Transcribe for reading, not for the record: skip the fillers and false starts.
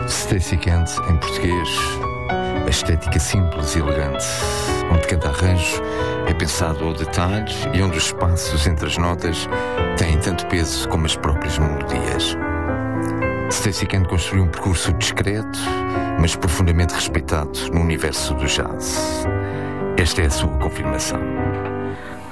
Stacey Kent, em português, a estética simples e elegante, onde cada arranjo é pensado ao detalhe e onde os espaços entre as notas têm tanto peso como as próprias melodias. Stacey Kent construiu um percurso discreto, mas profundamente respeitado no universo do jazz. Esta é a sua confirmação.